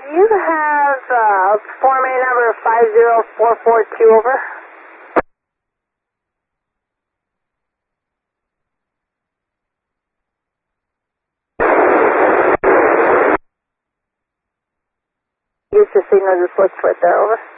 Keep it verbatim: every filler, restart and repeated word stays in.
you have uh, Form A number five zero four four two, over? Use the signal just switch right there, over.